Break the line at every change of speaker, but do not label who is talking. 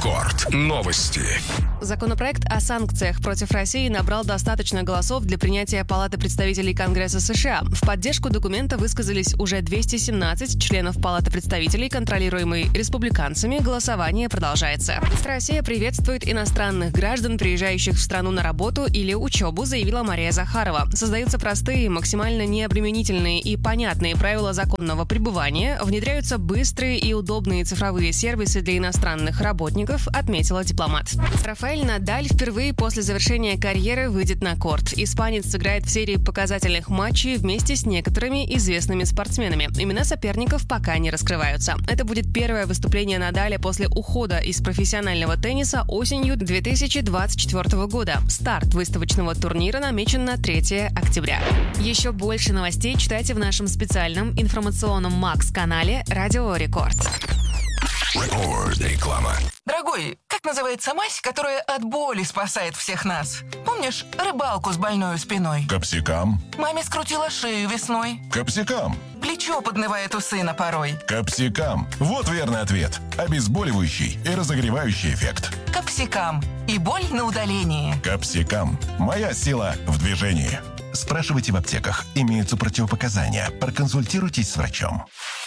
Рекорд. Новости.
Законопроект о санкциях против России набрал достаточно голосов для принятия Палаты представителей Конгресса США. В поддержку документа высказались уже 217 членов Палаты представителей, контролируемой республиканцами. Голосование продолжается. Россия приветствует иностранных граждан, приезжающих в страну на работу или учебу, заявила Мария Захарова. Создаются простые, максимально необременительные и понятные правила законного пребывания, внедряются быстрые и удобные цифровые сервисы для иностранных работников, отметила дипломат. Рафаэль Надаль впервые после завершения карьеры выйдет на корт. Испанец сыграет в серии показательных матчей вместе с некоторыми известными спортсменами. Имена соперников пока не раскрываются. Это будет первое выступление Надаля после ухода из профессионального тенниса осенью 2024 года. Старт выставочного турнира намечен на 3 октября. Еще больше новостей читайте в нашем специальном информационном Макс-канале «Радио Рекорд».
Реклама.
Дорогой, как называется мазь, которая от боли спасает всех нас? Помнишь рыбалку с больной спиной?
Капсикам.
Маме скрутила шею весной.
Капсикам.
Плечо поднывает у сына порой.
Капсикам. Вот верный ответ. Обезболивающий и разогревающий эффект.
Капсикам. И боль на удалении.
Капсикам. Моя сила в движении. Спрашивайте в аптеках. Имеются противопоказания. Проконсультируйтесь с врачом.